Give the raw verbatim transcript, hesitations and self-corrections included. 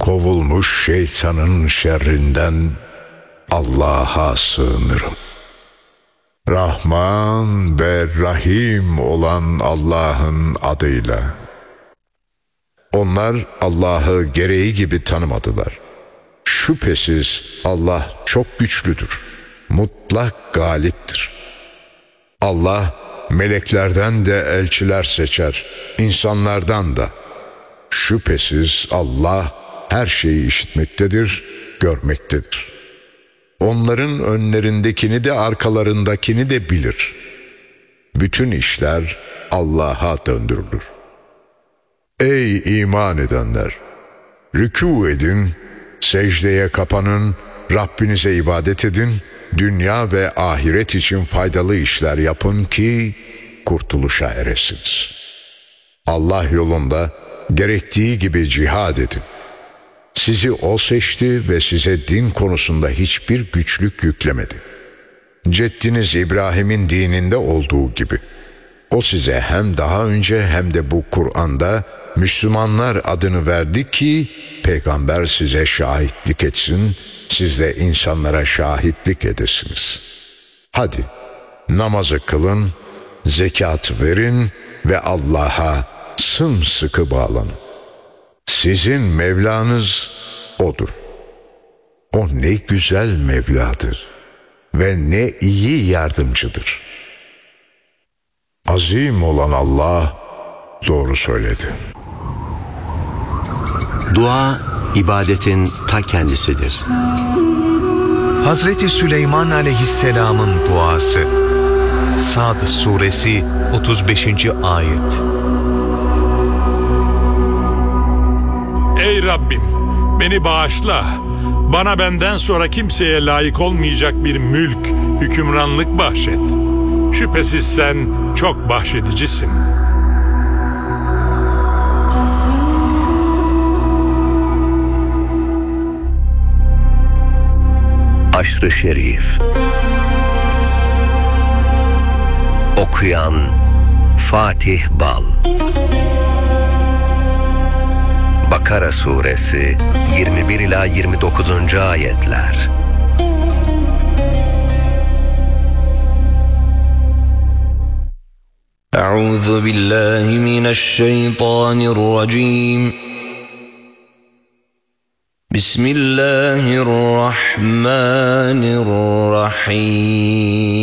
kovulmuş şeytanın şerrinden Allah'a sığınırım. Rahman ve Rahim olan Allah'ın adıyla. Onlar Allah'ı gereği gibi tanımadılar. Şüphesiz Allah çok güçlüdür, mutlak galiptir. Allah meleklerden de elçiler seçer, insanlardan da. Şüphesiz Allah her şeyi işitmektedir, görmektedir. Onların önlerindekini de arkalarındakini de bilir. Bütün işler Allah'a döndürülür. Ey iman edenler! Rükû edin, secdeye kapanın, Rabbinize ibadet edin, dünya ve ahiret için faydalı işler yapın ki kurtuluşa eresiniz. Allah yolunda gerektiği gibi cihad edin. Sizi O seçti ve size din konusunda hiçbir güçlük yüklemedi. Ceddiniz İbrahim'in dininde olduğu gibi. O size hem daha önce hem de bu Kur'an'da Müslümanlar adını verdi ki peygamber size şahitlik etsin, siz de insanlara şahitlik edesiniz. Hadi namazı kılın, zekat verin ve Allah'a sımsıkı bağlanın. Sizin Mevlanız O'dur. O ne güzel Mevladır ve ne iyi yardımcıdır. Azim olan Allah doğru söyledi. Dua, ibadetin ta kendisidir. Hazreti Süleyman Aleyhisselam'ın duası. Sad Suresi otuz beşinci ayet. Ey Rabbim, beni bağışla. Bana benden sonra kimseye layık olmayacak bir mülk, hükümranlık bahşet. Şüphesiz sen çok bahşedicisin. Aşr-ı Şerif. Okuyan Fatih Bal. Bakara Suresi yirmi bir ila yirmi dokuzuncu ayetler. Euzu billahi mineşşeytanirracim. Bismillahirrahmanirrahim.